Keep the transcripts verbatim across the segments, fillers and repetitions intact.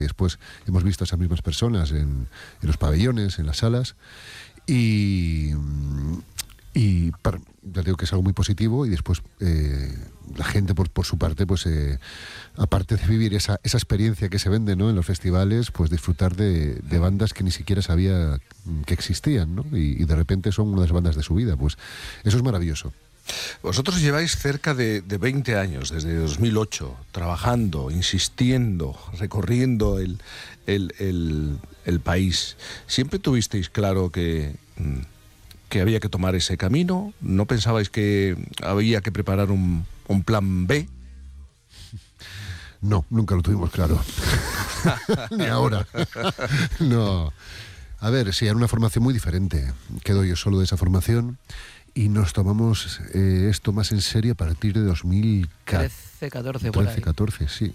Después hemos visto a esas mismas personas en, en los pabellones, en las salas, y, y para, ya digo que es algo muy positivo. Y después eh, la gente por, por su parte, pues eh, aparte de vivir esa, esa experiencia que se vende, ¿no?, en los festivales, pues disfrutar de, de bandas que ni siquiera sabía que existían, ¿no? Y, y de repente son una de las bandas de su vida. Pues eso es maravilloso. Vosotros lleváis cerca de, de veinte años, desde dos mil ocho, trabajando, insistiendo, recorriendo el, el, el, el país. ¿Siempre tuvisteis claro que, que había que tomar ese camino? ¿No pensabais que había que preparar un, un plan B? No, nunca lo tuvimos claro. Ni ahora. No. A ver, sí, era una formación muy diferente. Quedo yo solo de esa formación. Y nos tomamos eh, esto más en serio a partir de dos mil trece, catorce, por ahí. trece, catorce, sí.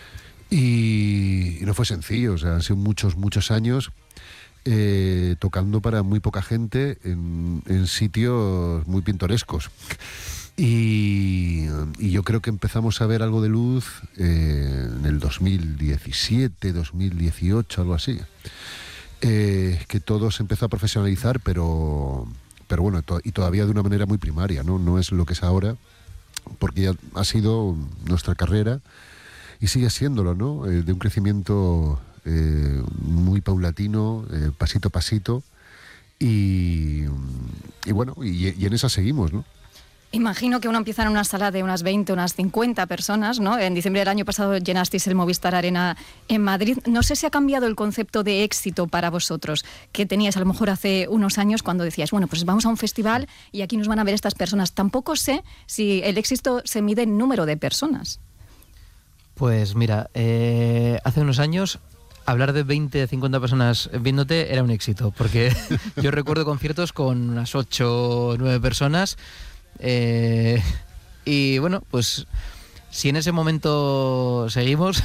Y, y no fue sencillo, o sea, han sido muchos, muchos años eh, tocando para muy poca gente en, en sitios muy pintorescos. Y, y yo creo que empezamos a ver algo de luz eh, en el dos mil diecisiete, dos mil dieciocho, algo así. Eh, que todo se empezó a profesionalizar, pero... pero bueno, to- y todavía de una manera muy primaria, ¿no? No es lo que es ahora, porque ya ha sido nuestra carrera y sigue siéndolo, ¿no? Eh, de un crecimiento eh, muy paulatino, eh, pasito a pasito, y, y bueno, y, y en esa seguimos, ¿no? Imagino que uno empieza en una sala de unas veinte, unas cincuenta personas, ¿no? En diciembre del año pasado llenasteis el Movistar Arena en Madrid. No sé si ha cambiado el concepto de éxito para vosotros, que teníais a lo mejor hace unos años cuando decíais, bueno, pues vamos a un festival y aquí nos van a ver estas personas. Tampoco sé si el éxito se mide en número de personas. Pues mira, eh, hace unos años hablar de veinte, cincuenta personas viéndote era un éxito, porque yo recuerdo conciertos con unas ocho o nueve personas. Eh, y bueno, pues si en ese momento seguimos,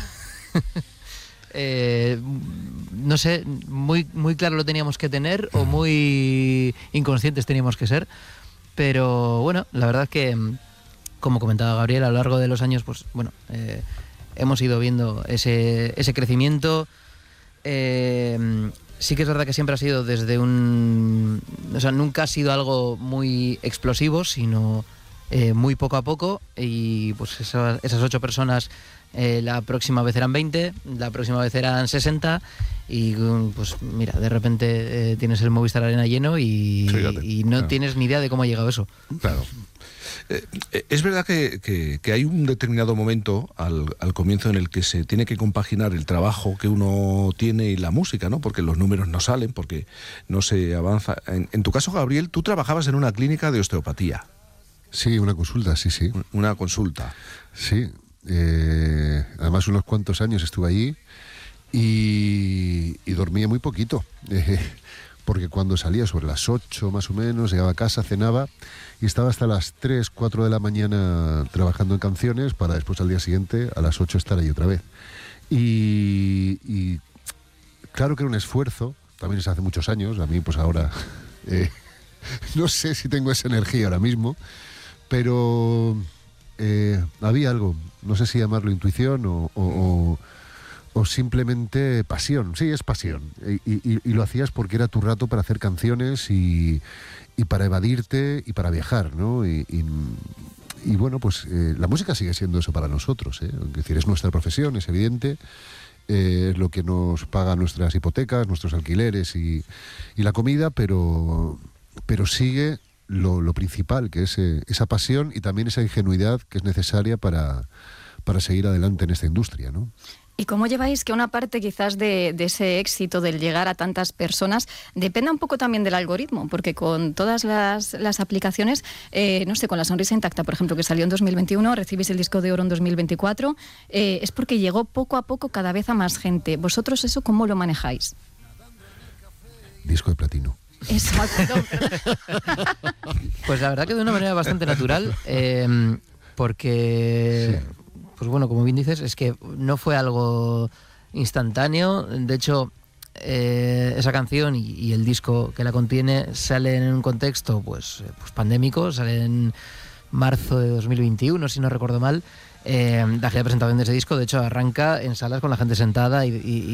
eh, no sé, muy, muy claro lo teníamos que tener o muy inconscientes teníamos que ser, pero bueno, la verdad es que, como comentaba Gabriel, a lo largo de los años, pues bueno, eh, hemos ido viendo ese, ese crecimiento. Eh, Sí que es verdad que siempre ha sido desde un... O sea, nunca ha sido algo muy explosivo, sino eh, muy poco a poco. Y pues esas, esas ocho personas eh, la próxima vez eran veinte, la próxima vez eran sesenta. Y pues mira, de repente eh, tienes el Movistar Arena lleno y, y no claro. tienes ni idea de cómo ha llegado eso. Claro. Eh, es verdad que, que, que hay un determinado momento al, al comienzo en el que se tiene que compaginar el trabajo que uno tiene y la música, ¿no? Porque los números no salen, porque no se avanza. En, en tu caso, Gabriel, tú trabajabas en una clínica de osteopatía. Sí, una consulta, sí, sí. Una consulta. Sí, eh, además unos cuantos años estuve allí y, y dormía muy poquito. Eh, porque cuando salía sobre las ocho más o menos, llegaba a casa, cenaba y estaba hasta las tres, cuatro de la mañana trabajando en canciones para después al día siguiente a las ocho estar ahí otra vez. Y, y claro que era un esfuerzo, también es hace muchos años, a mí pues ahora eh, no sé si tengo esa energía ahora mismo, pero eh, había algo, no sé si llamarlo intuición o... o, o o simplemente pasión, sí, es pasión, y, y, y lo hacías porque era tu rato para hacer canciones y, y para evadirte y para viajar, ¿no? Y, y, y bueno, pues eh, la música sigue siendo eso para nosotros, ¿eh? Es decir, es nuestra profesión, es evidente, eh, es lo que nos paga nuestras hipotecas, nuestros alquileres y, y la comida, pero, pero sigue lo, lo principal, que es eh, esa pasión y también esa ingenuidad que es necesaria para, para seguir adelante en esta industria, ¿no? ¿Y cómo lleváis que una parte quizás de, de ese éxito, del llegar a tantas personas, dependa un poco también del algoritmo? Porque con todas las, las aplicaciones, eh, no sé, con La Sonrisa Intacta, por ejemplo, que salió en dos mil veintiuno, recibís el disco de oro en dos mil veinticuatro, eh, es porque llegó poco a poco cada vez a más gente. ¿Vosotros eso cómo lo manejáis? Disco de platino. Exacto. Pues la verdad que de una manera bastante natural, eh, porque... Sí. Pues bueno, como bien dices, es que no fue algo instantáneo. De hecho, eh, esa canción y, y el disco que la contiene sale en un contexto pues, pues pandémico, sale en marzo de dos mil veintiuno, si no recuerdo mal. Eh, la gira de presentación de ese disco, de hecho, arranca en salas con la gente sentada y, y,